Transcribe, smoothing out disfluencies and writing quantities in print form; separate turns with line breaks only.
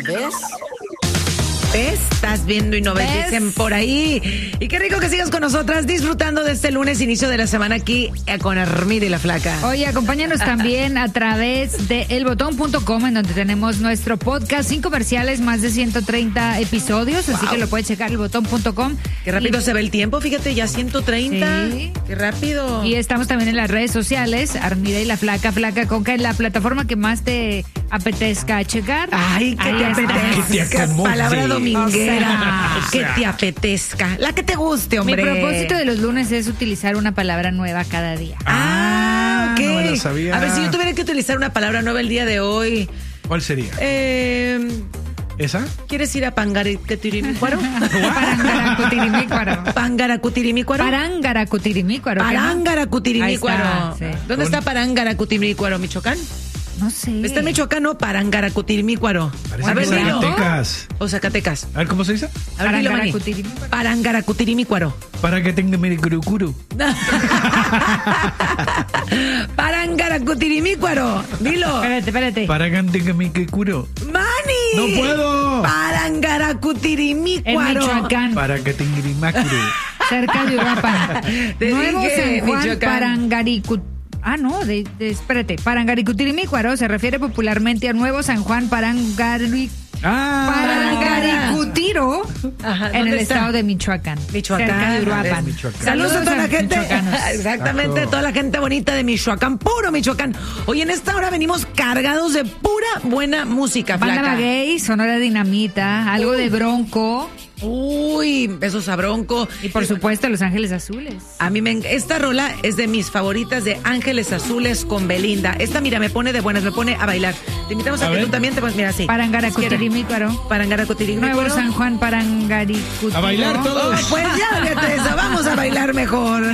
¿Ves? Estás viendo y no ves, dicen por ahí. Y qué rico que sigas con nosotras disfrutando de este lunes, inicio de la semana aquí con Armida y la Flaca.
Oye, acompáñanos también a través de elbotón.com, en donde tenemos nuestro podcast sin comerciales, más de 130 episodios, así que lo puedes checar, elbotón.com.
Qué rápido se ve el tiempo, fíjate, ya 130.
Sí.
Qué rápido.
Y estamos también en las redes sociales, Armida y la Flaca, Flaca Conca, en la plataforma que más te apetezca checar.
Ay, que te apetezca. Palabra dominguera. Que te apetezca. La que te guste, hombre.
Mi propósito de los lunes es utilizar una palabra nueva cada día.
Ok.
No me lo sabía.
A ver, si yo tuviera que utilizar una palabra nueva el día de hoy.
¿Cuál sería? ¿Esa?
¿Quieres ir a Pangaracutirimícuaro?
Parangaracutirimícuaro.
Pangaracutirimícuaro.
Parangaracutirimícuaro.
Parangaracutirimícuaro.
Ahí está, sí.
¿Dónde está Parangaracutirimícuaro? ¿Michoacán?
No sé.
Está en Michoacán, ¿no? Parangaracutirimícuaro.
Parece
A ver,
que
dilo.
Zacatecas.
O Zacatecas.
A ver, ¿cómo se dice?
A ver, dilo, Manny.
Parangaracutirimícuaro.
Parangaracutirimícuaro.
Para que tenga mi curucuru.
Parangaracutirimícuaro. Dilo.
Espérate.
Para que tenga mi curucuru.
¡Mani!
¡No puedo!
En
Parangaracutirimícuaro.
Michoacán,
Para que tenga mi macuru.
cerca de Uruapan.
Te
Nuevo
dije,
San Juan,
Michoacán.
Parangaricutirimícuaro se refiere popularmente a Nuevo San Juan, Parangaricutiro,
Ajá,
en
¿dónde
el
está?
estado de Michoacán.
Michoacán.
Cerca de Uruapan.
Michoacán.
Saludos a toda la gente.
michoacanos.
Exactamente,
Exacto.
toda la gente bonita de Michoacán, puro Michoacán. Hoy en esta hora venimos cargados de pura buena música,
Banda
Flaca.
Maguey, Sonora Dinamita, algo de Bronco
Uy, besos a Bronco.
y por supuesto Los Ángeles Azules.
A mí esta rola es de mis favoritas, de Ángeles Azules con Belinda. Esta, mira, me pone de buenas, me pone a bailar. Te invitamos a que
ver.
tú también te puedes, mira, así.
Parangaracutirimícuaro.
Parangaracutirimícuaro.
Nuevo San Juan, Parangaricutiro.
A bailar todos.
Pues ya, olvídate de eso, vamos a bailar mejor.